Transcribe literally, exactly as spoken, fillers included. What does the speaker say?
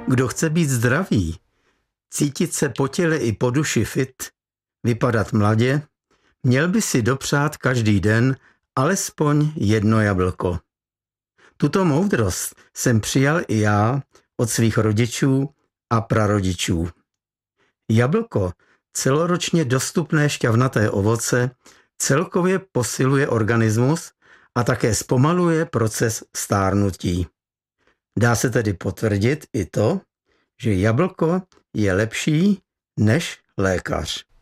Kdo chce být zdravý, cítit se po těle i po duši fit, vypadat mladě, měl by si dopřát každý den alespoň jedno jablko. Tuto moudrost jsem přijal i já od svých rodičů a prarodičů. Jablko, celoročně dostupné šťavnaté ovoce, celkově posiluje organismus a také zpomaluje proces stárnutí. Dá se tedy potvrdit i to, že jablko je lepší než lékař.